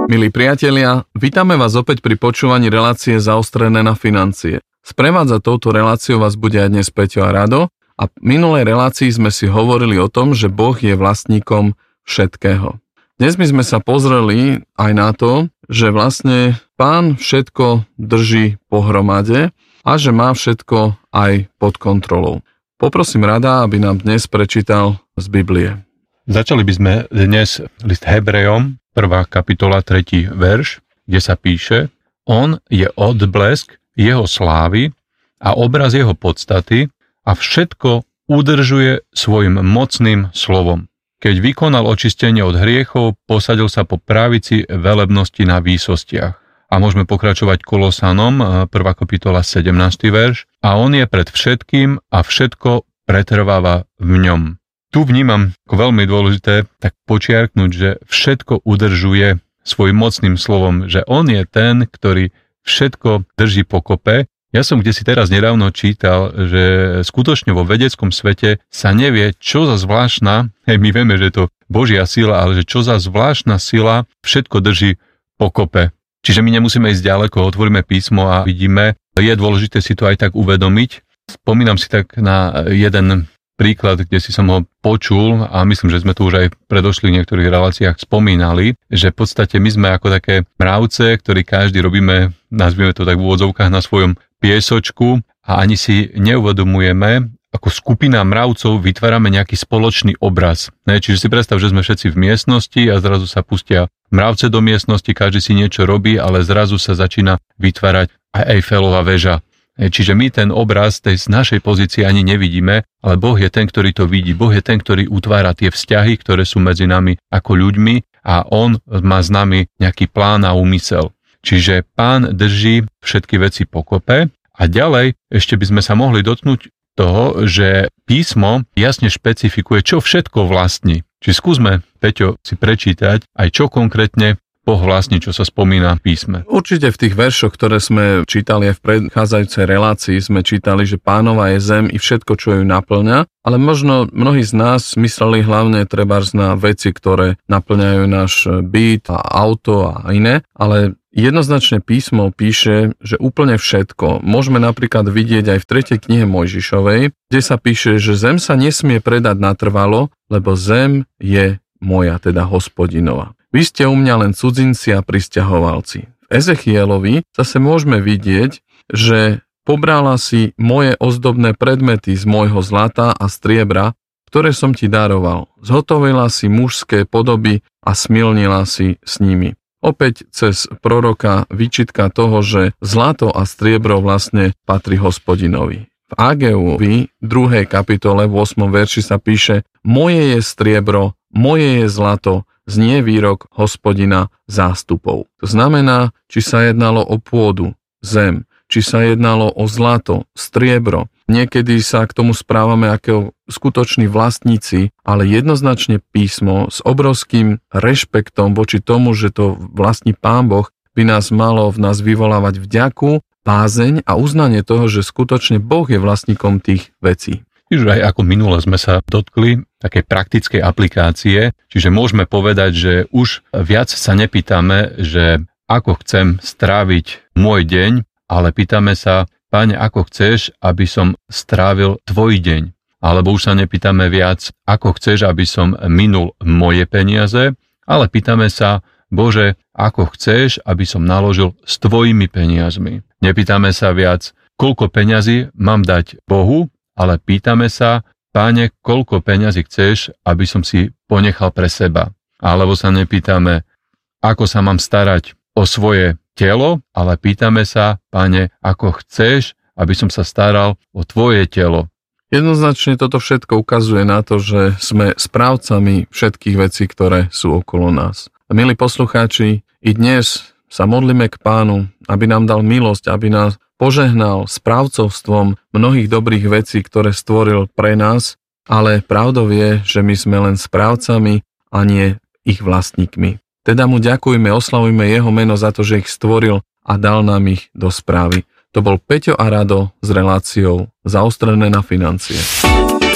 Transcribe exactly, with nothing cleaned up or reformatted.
Milí priatelia, vítame vás opäť pri počúvaní relácie Zaostrené na financie. Sprevádzať touto reláciou vás bude aj dnes Peťo a Rado a v minulej relácii sme si hovorili o tom, že Boh je vlastníkom všetkého. Dnes by sme sa pozreli aj na to, že vlastne Pán všetko drží pohromade a že má všetko aj pod kontrolou. Poprosím Rada, aby nám dnes prečítal z Biblie. Začali by sme dnes list Hebrejom, prvá kapitola, tretí verš, kde sa píše: On je odblesk jeho slávy a obraz jeho podstaty a všetko udržuje svojim mocným slovom. Keď vykonal očistenie od hriechov, posadil sa po pravici velebnosti na výsostiach. A môžeme pokračovať Kolosanom, prvá kapitola, sedemnásty verš. A on je pred všetkým a všetko pretrváva v ňom. Tu vnímam ako veľmi dôležité tak počiarknúť, že všetko udržuje svojim mocným slovom, že on je ten, ktorý všetko drží pokope. Ja som kdesi teraz nedávno čítal, že skutočne vo vedeckom svete sa nevie, čo za zvláštna, hej, my vieme, že je to Božia sila, ale že čo za zvláštna sila všetko drží pokope. Čiže my nemusíme ísť ďaleko, otvoríme písmo a vidíme, je dôležité si to aj tak uvedomiť. Spomínam si tak na jeden príklad, kde si som ho počul a myslím, že sme tu už aj v predošlých niektorých reláciách spomínali, že v podstate my sme ako také mravce, ktorí každý robíme, nazvieme to tak v úvodzovkách, na svojom piesočku a ani si neuvedomujeme, ako skupina mravcov vytvárame nejaký spoločný obraz. Ne? Čiže si predstav, že sme všetci v miestnosti a zrazu sa pustia mravce do miestnosti, každý si niečo robí, ale zrazu sa začína vytvárať aj Eiffelova väža. Čiže my ten obraz tej z našej pozície ani nevidíme, ale Boh je ten, ktorý to vidí. Boh je ten, ktorý utvára tie vzťahy, ktoré sú medzi nami ako ľuďmi a on má s nami nejaký plán a úmysel. Čiže Pán drží všetky veci pokope a ďalej ešte by sme sa mohli dotknúť toho, že písmo jasne špecifikuje, čo všetko vlastní. Čiže skúsme, Peťo, si prečítať aj čo konkrétne Boh vlastní, čo sa spomína v písme. Určite v tých veršoch, ktoré sme čítali aj v predchádzajúcej relácii, sme čítali, že Pánova je zem i všetko, čo ju naplňa, ale možno mnohí z nás mysleli hlavne trebárs na veci, ktoré naplňajú náš byt a auto a iné, ale jednoznačne písmo píše, že úplne všetko. Môžeme napríklad vidieť aj v tretej knihe Mojžišovej, kde sa píše, že zem sa nesmie predať natrvalo, lebo zem je moja, teda Hospodinova. Vy ste u mňa len cudzinci a prisťahovalci. V Ezechielovi zase môžeme vidieť, že pobrala si moje ozdobné predmety z môjho zlata a striebra, ktoré som ti daroval. Zhotovila si mužské podoby a smilnila si s nimi. Opäť cez proroka výčitka toho, že zlato a striebro vlastne patrí Hospodinovi. V Ageuvi druhej kapitole v ôsmom verši sa píše: Moje je striebro, moje je zlato, znie výrok Hospodina zástupov. To znamená, či sa jednalo o pôdu, zem, či sa jednalo o zlato, striebro. Niekedy sa k tomu správame ako skutoční vlastníci, ale jednoznačne písmo s obrovským rešpektom voči tomu, že to vlastní Pán Boh, by nás malo v nás vyvolávať vďaku, bázeň a uznanie toho, že skutočne Boh je vlastníkom tých vecí. Už aj ako minule sme sa dotkli takej praktickej aplikácie, čiže môžeme povedať, že už viac sa nepýtame, že ako chcem stráviť môj deň, ale pýtame sa: Pane, ako chceš, aby som strávil tvoj deň? Alebo už sa nepýtame viac, ako chceš, aby som minul moje peniaze, ale pýtame sa: Bože, ako chceš, aby som naložil s tvojimi peniazmi? Nepýtame sa viac, koľko peňazí mám dať Bohu, ale pýtame sa: Páne, koľko peňazí chceš, aby som si ponechal pre seba? Alebo sa nepýtame, ako sa mám starať o svoje telo, ale pýtame sa: Páne, ako chceš, aby som sa staral o tvoje telo? Jednoznačne toto všetko ukazuje na to, že sme správcami všetkých vecí, ktoré sú okolo nás. A milí poslucháči, i dnes sa modlíme k Pánu, aby nám dal milosť, aby nás požehnal správcovstvom mnohých dobrých vecí, ktoré stvoril pre nás, ale pravdou je, že my sme len správcami a nie ich vlastníkmi. Teda mu ďakujme, oslavujme jeho meno za to, že ich stvoril a dal nám ich do správy. To bol Peťo a Rado s reláciou Zaostrené na financie.